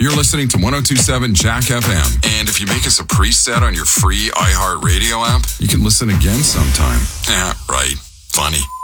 You're listening to 102.7 Jack FM. And if you make us a preset on your free iHeartRadio app, you can listen again sometime. Yeah, right. Funny.